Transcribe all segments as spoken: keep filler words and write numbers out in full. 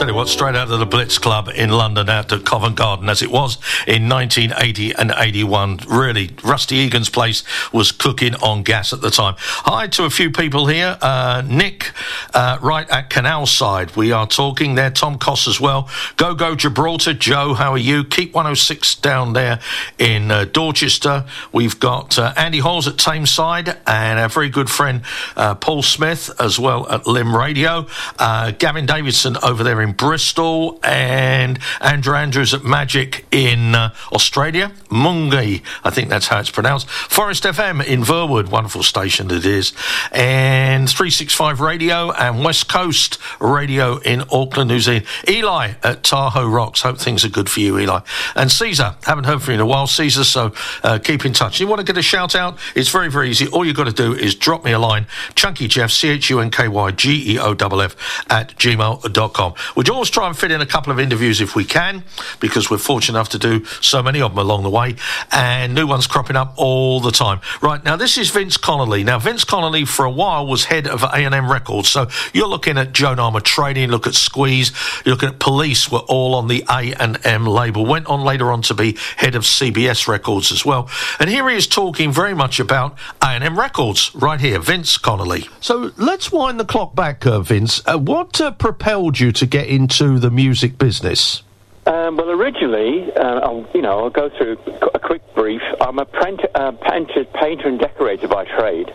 Tell you what, straight out of the Blitz Club in London, out at Covent Garden, as it was in nineteen eighty and eighty-one. Really, Rusty Egan's place was cooking on gas at the time. Hi to a few people here. Uh, Nick, uh, right at Canal Side. We are talking there. Tom Koss as well. Go, go, Gibraltar. Joe, how are you? Keep one oh six down there in uh, Dorchester. We've got uh, Andy Halls at Tameside and our very good friend uh, Paul Smith as well at Lim Radio. Uh, Gavin Davidson over there in Bristol, and Andrew Andrews at Magic in uh, Australia. Mungi, I think that's how it's pronounced. Forest F M in Verwood, wonderful station it is. And three sixty-five Radio and West Coast Radio in Auckland, New Zealand. Eli at Tahoe Rocks, hope things are good for you, Eli. And Caesar, haven't heard from you in a while, Caesar, so uh, keep in touch. You want to get a shout out? It's very, very easy. All you've got to do is drop me a line, Chunky Jeff, C H U N K Y G E O F F, at gmail dot com. We'll always try and fit in a couple of interviews if we can, because we're fortunate enough to do so many of them along the way, and new ones cropping up all the time. Right, now this is Vince Connolly. Now, Vince Connolly for a while was head of A and M Records, so you're looking at Joan Armour Trading, look at Squeeze, you're looking at Police, were all on the A and M label, went on later on to be head of C B S Records as well. And here he is talking very much about A and M Records, right here, Vince Connolly. So let's wind the clock back, uh, Vince. Uh, what uh, propelled you to get into the music business? Um, well, originally, uh, I'll, you know, I'll go through a quick brief. I'm a painter, uh, painter, painter and decorator by trade.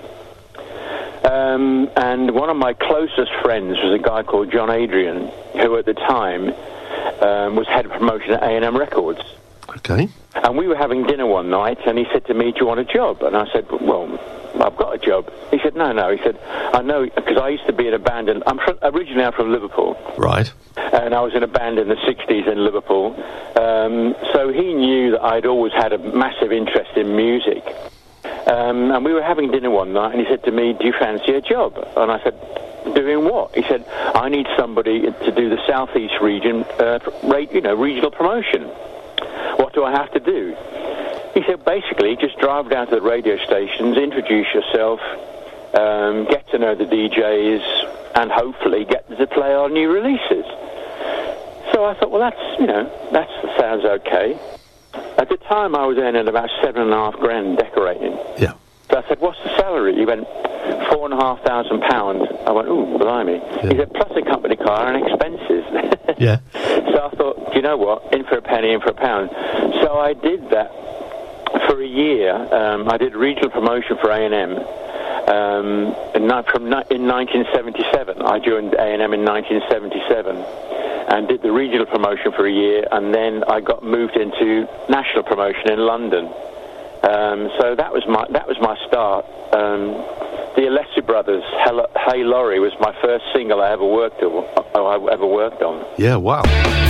Um, and one of my closest friends was a guy called John Adrian, who at the time um, was head of promotion at A and M Records. Okay. And we were having dinner one night, and he said to me, do you want a job? And I said, well, I've got a job. He said, no, no. He said, I know, because I used to be in a band, and I'm from, originally I'm from Liverpool. Right. And I was in a band in the sixties in Liverpool. Um, so he knew that I'd always had a massive interest in music. Um, and we were having dinner one night, and he said to me, do you fancy a job? And I said, doing what? He said, I need somebody to do the Southeast region, uh, you know, regional promotion. What do I have to do? He said, basically, just drive down to the radio stations, introduce yourself, um, get to know the D Js, and hopefully get them to play our new releases. So I thought, well, that's, you know, that sounds okay. At the time, I was earning about seven and a half grand decorating. Yeah. So I said, what's the salary? He went, four and a half thousand pounds. I went, ooh, blimey. Yeah. He said, plus a company car and expenses. Yeah. So I thought, do you know what? In for a penny, in for a pound. So I did that for a year. Um, I did regional promotion for A and M. Um, in, from, in nineteen seventy-seven. I joined A and M in nineteen seventy-seven. And did the regional promotion for a year, and then I got moved into national promotion in London. Um, so that was my that was my start. Um, the Alessi Brothers, Hey Laurie, was my first single I ever worked on. I ever worked on. Yeah, wow.